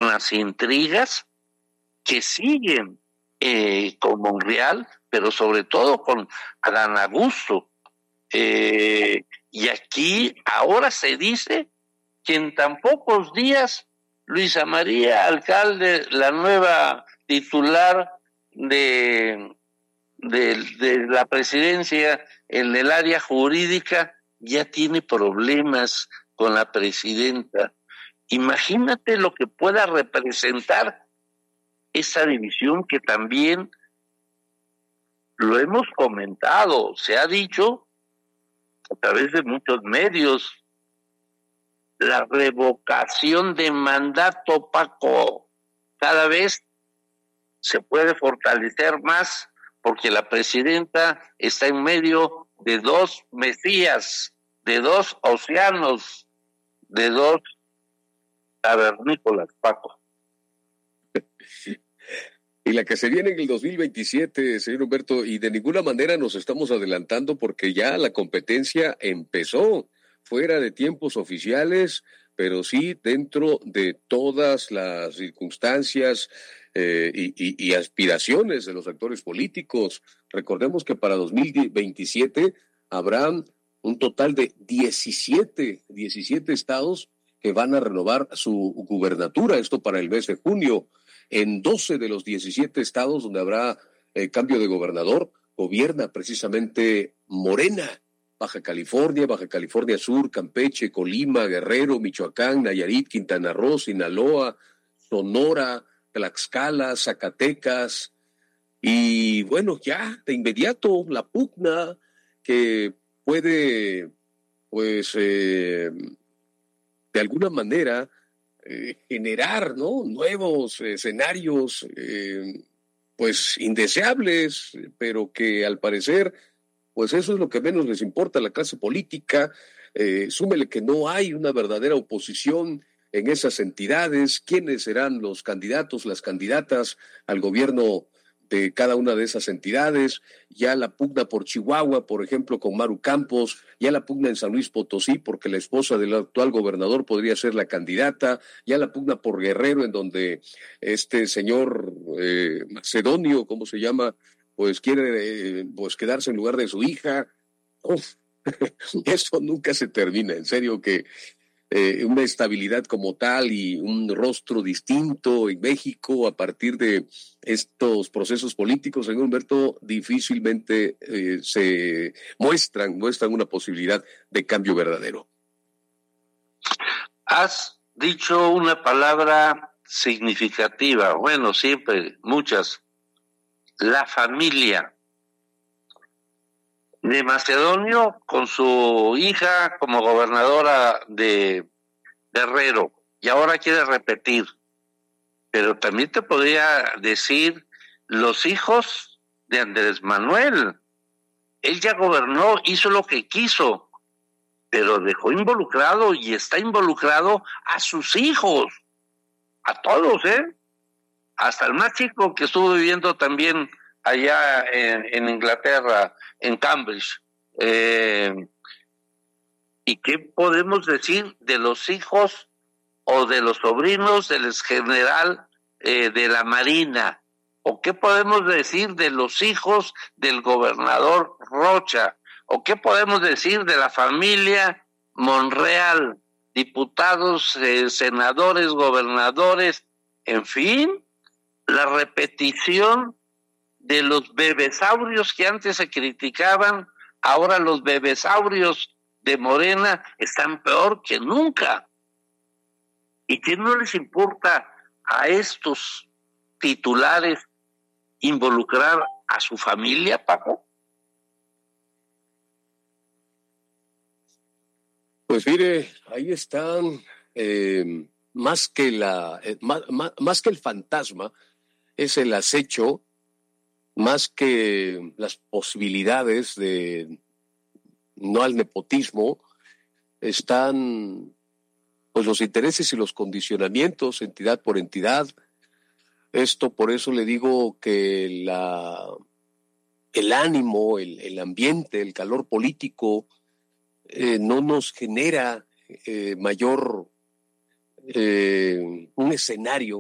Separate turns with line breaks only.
las intrigas que siguen con Monreal, pero sobre todo con Adán Augusto. Y aquí ahora se dice que en tan pocos días Luisa María Alcalde, la nueva titular de la presidencia en el área jurídica, ya tiene problemas con la presidenta. Imagínate lo que pueda representar esa división, que también lo hemos comentado, se ha dicho a través de muchos medios, la revocación de mandato, Paco, cada vez se puede fortalecer más, porque la presidenta está en medio de dos mesías, de dos océanos, de dos cavernícolas, Paco.
Y la que se viene en el 2027, señor Humberto, y de ninguna manera nos estamos adelantando porque ya la competencia empezó, fuera de tiempos oficiales, pero sí dentro de todas las circunstancias y aspiraciones de los actores políticos. Recordemos que para 2027 habrá un total de 17 estados que van a renovar su gubernatura, esto para el mes de junio. En 12 de los 17 estados donde habrá cambio de gobernador, gobierna precisamente Morena. Baja California Sur, Campeche, Colima, Guerrero, Michoacán, Nayarit, Quintana Roo, Sinaloa, Sonora, Tlaxcala, Zacatecas. Y bueno, ya de inmediato la pugna que puede, pues, de alguna manera generar, ¿no?, nuevos escenarios, pues indeseables, pero que al parecer, pues eso es lo que menos les importa a la clase política. Súmele que no hay una verdadera oposición en esas entidades. ¿Quiénes serán los candidatos, las candidatas al gobierno de cada una de esas entidades? Ya la pugna por Chihuahua, por ejemplo, con Maru Campos, ya la pugna en San Luis Potosí, porque la esposa del actual gobernador podría ser la candidata, ya la pugna por Guerrero, en donde este señor Macedonio, ¿cómo se llama?, pues quiere pues quedarse en lugar de su hija. Uf, eso nunca se termina, en serio que una estabilidad como tal y un rostro distinto en México a partir de estos procesos políticos, señor Humberto, difícilmente se muestran una posibilidad de cambio verdadero.
Has dicho una palabra significativa, bueno, siempre, muchas: la familia. De Macedonio con su hija como gobernadora de Guerrero, y ahora quiere repetir. Pero también te podría decir los hijos de Andrés Manuel. Él ya gobernó, hizo lo que quiso, pero dejó involucrado y está involucrado a sus hijos, a todos, hasta el más chico que estuvo viviendo también allá en Inglaterra, en Cambridge. ¿Y qué podemos decir de los hijos o de los sobrinos del exgeneral de la Marina? ¿O qué podemos decir de los hijos del gobernador Rocha? ¿O qué podemos decir de la familia Monreal? Diputados, senadores, gobernadores, en fin, la repetición de los bebesaurios que antes se criticaban. Ahora los bebesaurios de Morena están peor que nunca. ¿Y qué no les importa a estos titulares involucrar a su familia, Paco?
Pues mire, ahí están, más que el fantasma, es el acecho, más que las posibilidades de no al nepotismo, están pues los intereses y los condicionamientos, entidad por entidad. Esto, por eso le digo que el ánimo, el ambiente, el calor político no nos genera mayor un escenario